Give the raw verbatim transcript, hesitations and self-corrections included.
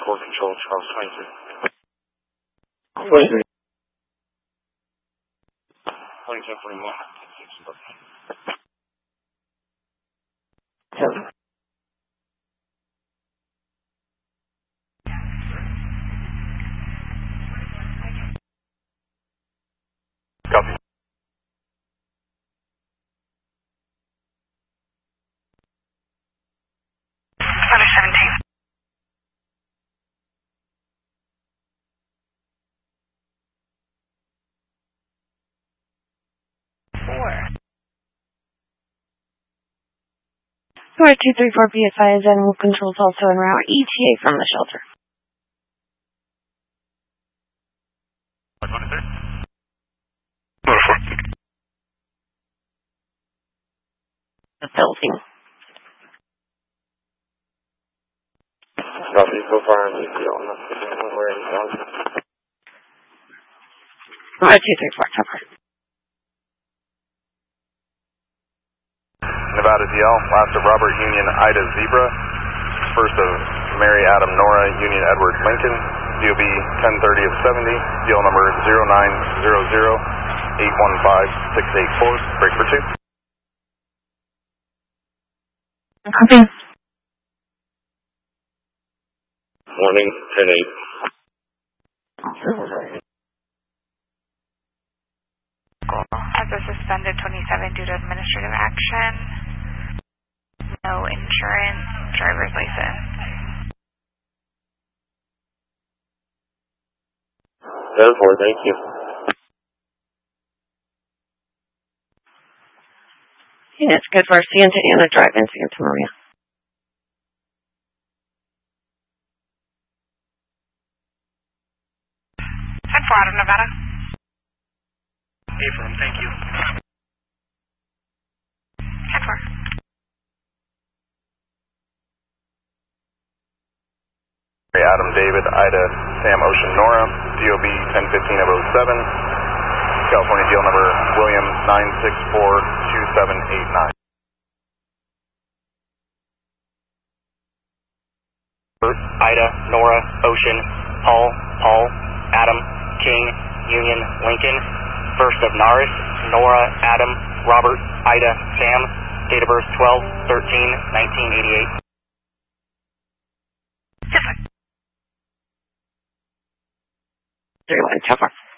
Core Control, Charles twenty-two. Wait. twenty-two forty-one. Seven. Copy. Seven seventeen. Four. Four two three four P S I is Animal Control is also en route. E T A from the shelter. The building. Copy, so far in the field. Where are you going? Four two three four, cover. Nevada D L, last of Robert Union Ida Zebra, first of Mary Adam Nora Union Edward Lincoln, D O B ten thirty of seventy, D L number zero nine zero zero eight one five six eight four, break for two. Copy. Morning, ten eight. As a suspended twenty-seven due to administrative action. No insurance, driver's license. Therefore, thank you. Yeah, it's good for Santa Ana Drive in Santa Maria. ten four out of Nevada. Affirm, thank you. ten four. Adam David Ida Sam Ocean Nora, D O B ten fifteen of oh seven, California deal number William nine six four two seven eight nine. Ida, Nora, Ocean, Paul, Paul, Adam, King, Union, Lincoln, first of Norris, Nora, Adam, Robert, Ida, Sam, date of birth twelve thirteen nineteen eighty-eight. Three one, cover.